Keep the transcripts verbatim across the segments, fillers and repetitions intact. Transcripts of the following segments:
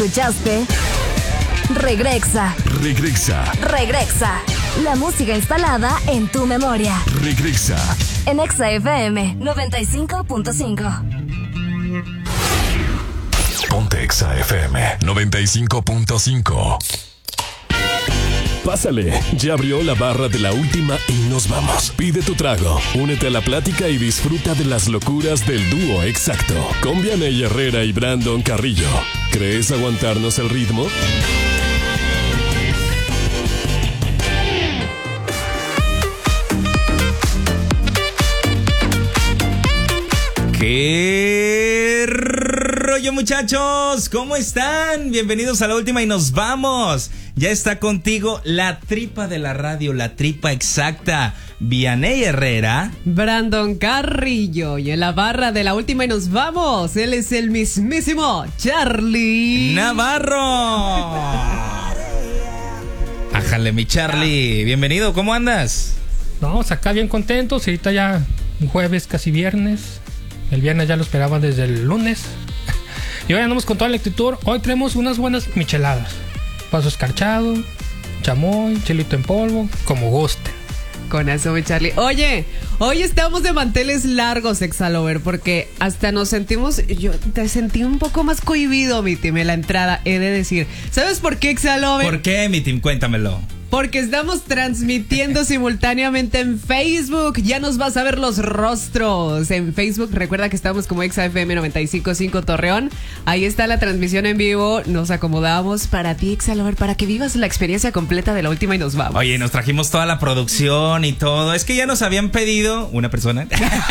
¿Escuchaste? Regresa. Regresa. Regresa. La música instalada en tu memoria. Regresa. En Exa F M noventa y cinco punto cinco. Ponte Exa F M noventa y cinco punto cinco. Pásale, ya abrió la barra de la última y nos vamos. Pide tu trago, únete a la plática y disfruta de las locuras del dúo exacto. Con Vianey Herrera y Brandon Carrillo. ¿Crees aguantarnos el ritmo? ¿Qué rollo, muchachos? ¿Cómo están? Bienvenidos a la última y nos vamos. Ya está contigo la tripa de la radio, la tripa exacta. Vianey Herrera, Brandon Carrillo, y en la barra de la última y nos vamos, él es el mismísimo Charlie Navarro. Ájale, mi Charlie, bienvenido, ¿cómo andas? Vamos acá bien contentos, ahorita ya un jueves, casi viernes. El viernes ya lo esperaba desde el lunes. Y hoy andamos con toda la actitud. Hoy tenemos unas buenas micheladas. Paso escarchado, chamoy, chilito en polvo, como gusten. Con eso, mi Charlie. Oye, hoy estamos de manteles largos, Exalover, porque hasta nos sentimos... Yo te sentí un poco más cohibido, mi team, en la entrada, he de decir. ¿Sabes por qué, Exalover? ¿Por qué, mi team? Cuéntamelo. Porque estamos transmitiendo simultáneamente en Facebook. Ya nos vas a ver los rostros en Facebook. Recuerda que estamos como Exa F M noventa y cinco punto cinco Torreón. Ahí está la transmisión en vivo. Nos acomodamos para ti, Exalover, para que vivas la experiencia completa de la última y nos vamos. Oye, nos trajimos toda la producción y todo. Es que ya nos habían pedido una persona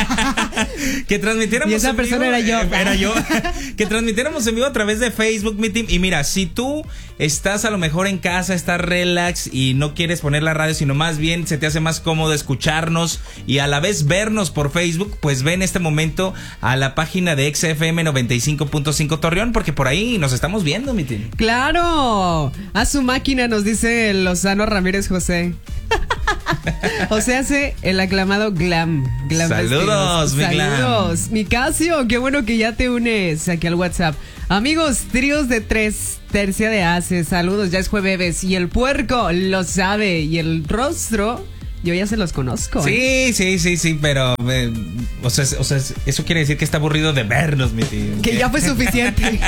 que transmitiéramos. Y esa en persona vivo. era yo. Eh, era yo. Que transmitiéramos en vivo a través de Facebook, mi team. Y mira, si tú estás a lo mejor en casa, estás relax y no quieres poner la radio, sino más bien se te hace más cómodo escucharnos y a la vez vernos por Facebook, pues ve en este momento a la página de Exa F M noventa y cinco punto cinco Torreón, porque por ahí nos estamos viendo, mi team. ¡Claro! A su máquina, nos dice Lozano Ramírez José. O sea, hace el aclamado Glam. Glam Saludos, mi Glam. Saludos, mi Casio, qué bueno que ya te unes aquí al WhatsApp. Amigos, tríos de tres, tercia de ace, saludos, ya es jueves. Y el puerco lo sabe, y el rostro, yo ya se los conozco. ¿eh? Sí, sí, sí, sí, pero eh, o, sea, o sea, eso quiere decir que está aburrido de vernos, mi tío. Que ya fue suficiente.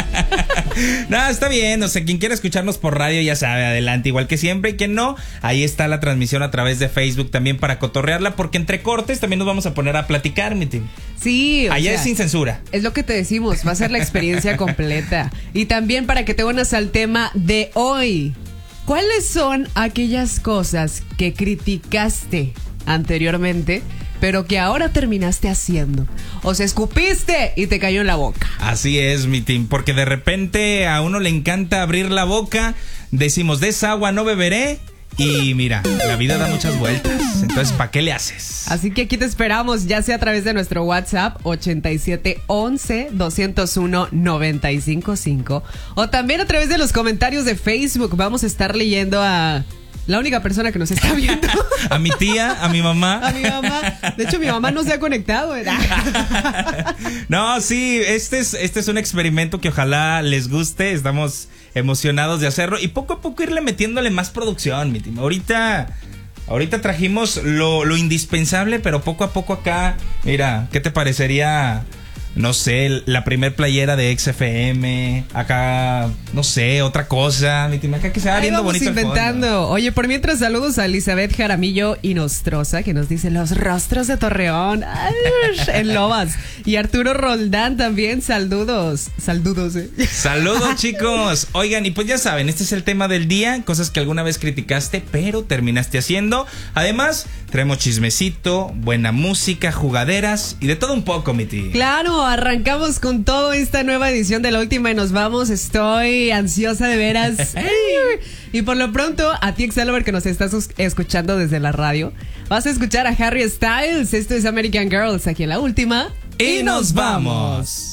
No, está bien, o sea, quien quiera escucharnos por radio ya sabe, adelante, igual que siempre. Y quien no, ahí está la transmisión a través de Facebook también para cotorrearla, porque entre cortes también nos vamos a poner a platicar, mi tío. Sí, o allá sea, es sin censura. Es lo que te decimos, va a ser la experiencia completa. Y también para que te unas al tema de hoy. ¿Cuáles son aquellas cosas que criticaste anteriormente, pero que ahora terminaste haciendo? O sea, escupiste y te cayó en la boca. Así es, mi team, porque de repente a uno le encanta abrir la boca, decimos, de esa agua no beberé. Y mira, la vida da muchas vueltas. Entonces, ¿para qué le haces? Así que aquí te esperamos, ya sea a través de nuestro WhatsApp ochenta y siete once doscientos uno noventa y cinco cinco, o también a través de los comentarios de Facebook. Vamos a estar leyendo a la única persona que nos está viendo. A mi tía, a mi mamá. A mi mamá. De hecho, mi mamá no se ha conectado, ¿verdad? No, sí, este es, este es un experimento que ojalá les guste. Estamos emocionados de hacerlo y poco a poco irle metiéndole más producción, mi team. Ahorita, ahorita trajimos lo, lo indispensable, pero poco a poco acá, mira, ¿qué te parecería? No sé, la primer playera de X F M, acá, no sé, otra cosa, mi team, acá que se va viendo bonito el fondo. Inventando. Oye, por mientras, saludos a Elizabeth Jaramillo y Nostroza, que nos dice los rostros de Torreón. Ay, en Lobas. Y Arturo Roldán también, saludos. Saludos, eh. Saludos, chicos. Oigan, y pues ya saben, este es el tema del día, cosas que alguna vez criticaste, pero terminaste haciendo. Además, traemos chismecito, buena música, jugaderas y de todo un poco, mi tío. Claro, arrancamos con todo esta nueva edición de La Última y nos vamos. Estoy ansiosa de veras. Y por lo pronto, a ti, Exalover, que nos estás escuchando desde la radio, vas a escuchar a Harry Styles. Esto es American Girls, aquí en La Última. Y nos vamos.